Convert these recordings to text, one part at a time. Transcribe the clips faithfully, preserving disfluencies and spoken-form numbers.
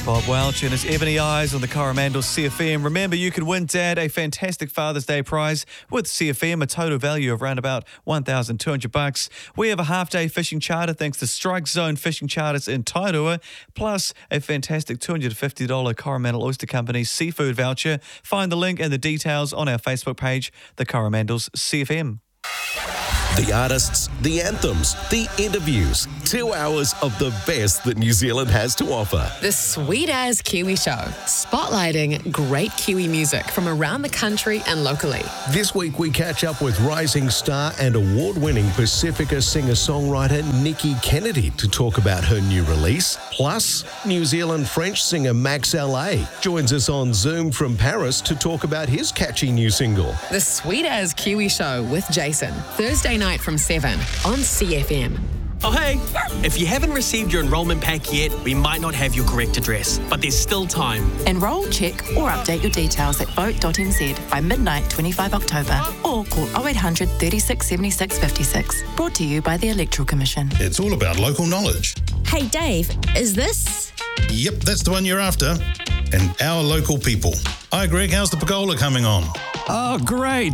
Bob Welch and his Ebony Eyes on the Coromandel C F M. Remember, you can win Dad a fantastic Father's Day prize with C F M, a total value of around about one thousand two hundred bucks. We have a half-day fishing charter thanks to Strike Zone Fishing Charters in Tairua, plus a fantastic two hundred fifty dollars Coromandel Oyster Company seafood voucher. Find the link and the details on our Facebook page, The Coromandel's C F M. The artists, the anthems, the interviews. Two hours of the best that New Zealand has to offer. The Sweet As Kiwi Show, spotlighting great Kiwi music from around the country and locally. This week we catch up with rising star and award-winning Pacifica singer-songwriter Nikki Kennedy to talk about her new release. Plus, New Zealand French singer Max L A joins us on Zoom from Paris to talk about his catchy new single. The Sweet As Kiwi Show with Jason, Thursday night from seven on C F M. Oh, hey! If you haven't received your enrolment pack yet, we might not have your correct address, but there's still time. Enrol, check or update your details at vote dot n z by midnight twenty-fifth of October or call oh eight hundred, thirty-six, seventy-six, fifty-six. Brought to you by the Electoral Commission. It's all about local knowledge. Hey, Dave, is this? Yep, that's the one you're after. And our local people. Hi, Greg, how's the pergola coming on? Oh, great.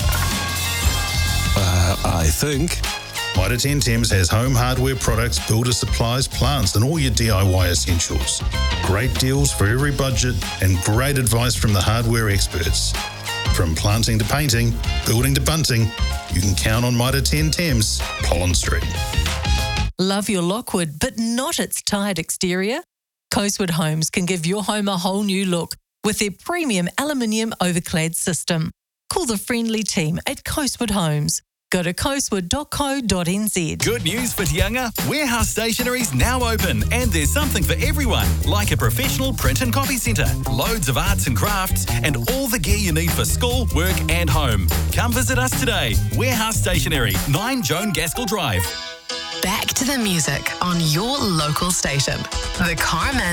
Uh, I think. Mitre ten Thames has home hardware products, builder supplies, plants, and all your D I Y essentials. Great deals for every budget and great advice from the hardware experts. From planting to painting, building to bunting, you can count on Mitre ten Thames, Pollen Street. Love your Lockwood, but not its tired exterior? Coastwood Homes can give your home a whole new look with their premium aluminium overclad system. Call the friendly team at Coastwood Homes. Go to coastwood dot co dot n z. Good news for Tianga. Warehouse Stationery's now open and there's something for everyone, like a professional print and copy centre, loads of arts and crafts, and all the gear you need for school, work and home. Come visit us today. Warehouse Stationery, nine Joan Gaskell Drive. Back to the music on your local station. The Coromandel